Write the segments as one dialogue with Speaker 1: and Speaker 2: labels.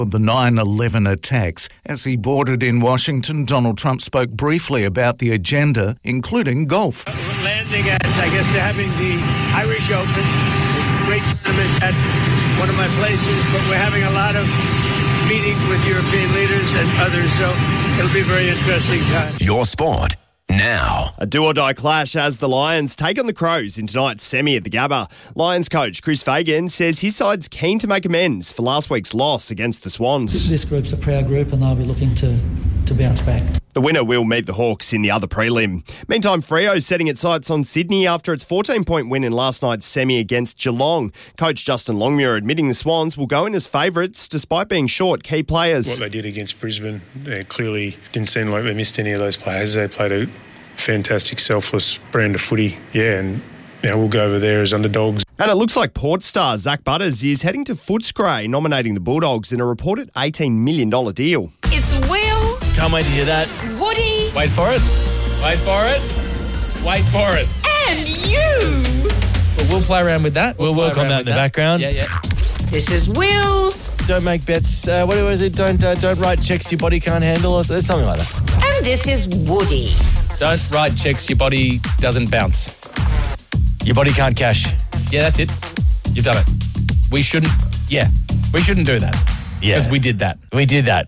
Speaker 1: The 9/11 attacks. As he boarded in Washington, Donald Trump spoke briefly about the agenda, including golf.
Speaker 2: Landing at, I guess they're having the Irish Open, great tournament at one of my places, but we're having a lot of meetings with European leaders and others, so it'll be a very interesting time.
Speaker 3: Your sport now.
Speaker 4: A do-or-die clash as the Lions take on the Crows in tonight's semi at the Gabba. Lions coach Chris Fagan says his side's keen to make amends for last week's loss against the Swans.
Speaker 5: This group's a proud group and they'll be looking to bounce back.
Speaker 4: The winner will meet the Hawks in the other prelim. Meantime, Freo's setting its sights on Sydney after its 14-point win in last night's semi against Geelong. Coach Justin Longmuir admitting the Swans will go in as favourites despite being short key players.
Speaker 6: What they did against Brisbane, they clearly didn't seem like they missed any of those players. They played a fantastic, selfless brand of footy. Yeah, and we'll go over there as underdogs.
Speaker 4: And it looks like Port star Zach Butters is heading to Footscray, nominating the Bulldogs in a reported $18 million deal.
Speaker 7: It's Will.
Speaker 8: Can't wait to hear that.
Speaker 7: Woody.
Speaker 8: Wait for it. Wait for it. Wait for it.
Speaker 7: And you.
Speaker 8: Well, we'll play around with that. We'll work on that in the background.
Speaker 7: Yeah. This is Will.
Speaker 8: Don't make bets. What is it? Don't write checks your body can't handle or something like that.
Speaker 7: And this is Woody.
Speaker 8: Don't write checks your body doesn't bounce. Your body can't cash. Yeah, that's it. You've done it. We shouldn't do that. Yeah. Because we did that. We did that.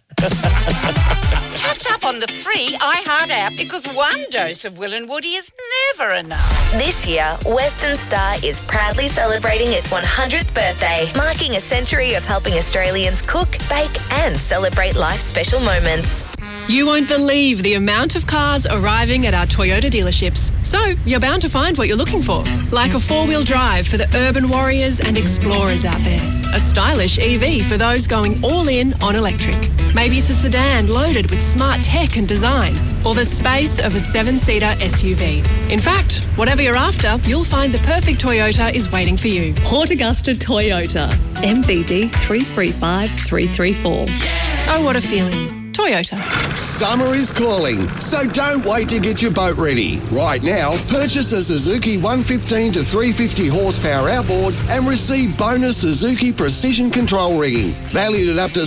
Speaker 7: Catch up on the free iHeart app because one dose of Will and Woody is never enough.
Speaker 9: This year, Western Star is proudly celebrating its 100th birthday, marking a century of helping Australians cook, bake and celebrate life's special moments.
Speaker 10: You won't believe the amount of cars arriving at our Toyota dealerships. So, you're bound to find what you're looking for. Like a four-wheel drive for the urban warriors and explorers out there. A stylish EV for those going all in on electric. Maybe it's a sedan loaded with smart tech and design. Or the space of a 7-seater SUV. In fact, whatever you're after, you'll find the perfect Toyota is waiting for you.
Speaker 11: Port Augusta Toyota. MVD 335 334.
Speaker 10: Oh, what a feeling. Toyota.
Speaker 12: Summer is calling, so don't wait to get your boat ready. Right now, purchase a Suzuki 115 to 350 horsepower outboard and receive bonus Suzuki Precision Control rigging, valued at up to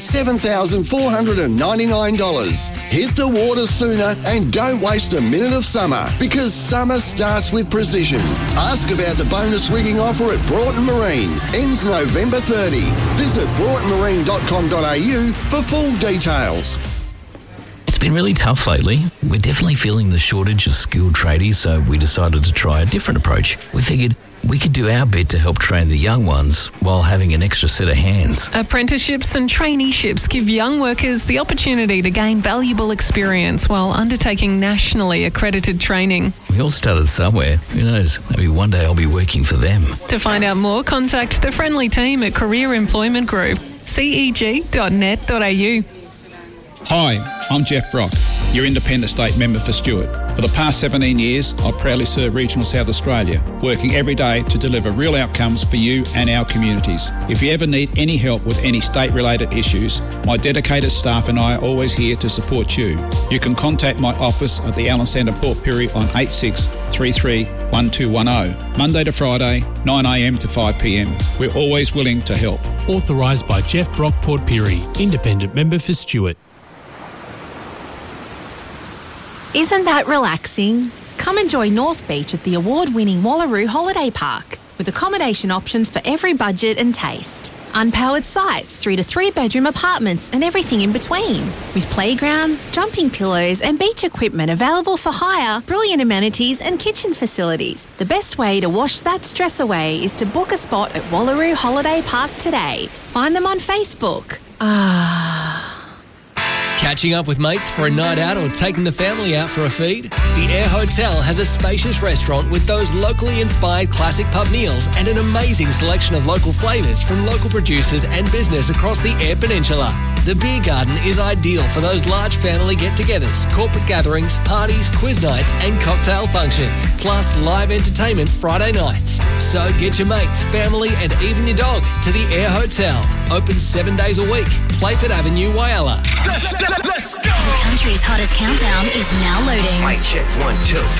Speaker 12: $7,499. Hit the water sooner and don't waste a minute of summer, because summer starts with precision. Ask about the bonus rigging offer at Broughton Marine. Ends November 30. Visit broughtonmarine.com.au for full details.
Speaker 13: It's been really tough lately. We're definitely feeling the shortage of skilled tradies, so we decided to try a different approach. We figured we could do our bit to help train the young ones while having an extra set of hands.
Speaker 14: Apprenticeships and traineeships give young workers the opportunity to gain valuable experience while undertaking nationally accredited training.
Speaker 13: We all started somewhere. Who knows? Maybe one day I'll be working for them.
Speaker 14: To find out more, contact the friendly team at Career Employment Group, ceg.net.au.
Speaker 15: Hi, I'm Jeff Brock, your Independent State Member for Stuart. For the past 17 years, I've proudly served Regional South Australia, working every day to deliver real outcomes for you and our communities. If you ever need any help with any state-related issues, my dedicated staff and I are always here to support you. You can contact my office at the Allen Centre Port Pirie on 8633 1210, Monday to Friday, 9am to 5pm. We're always willing to help.
Speaker 16: Authorised by Jeff Brock, Port Pirie, Independent Member for Stuart.
Speaker 17: Isn't that relaxing? Come enjoy North Beach at the award-winning Wallaroo Holiday Park, with accommodation options for every budget and taste. Unpowered sites, 3 to 3 bedroom apartments and everything in between. With playgrounds, jumping pillows and beach equipment available for hire, brilliant amenities and kitchen facilities. The best way to wash that stress away is to book a spot at Wallaroo Holiday Park today. Find them on Facebook.
Speaker 18: Catching up with mates for a night out or taking the family out for a feed? The Air Hotel has a spacious restaurant with those locally inspired classic pub meals and an amazing selection of local flavours from local producers and business across the Eyre Peninsula. The beer garden is ideal for those large family get-togethers, corporate gatherings, parties, quiz nights and cocktail functions, plus live entertainment Friday nights. So get your mates, family and even your dog to the Air Hotel. Open 7 days a week. Playford Avenue, Whyalla.
Speaker 3: Let's go!
Speaker 19: The country's hottest countdown is now loading.
Speaker 3: Mic check 1, 2.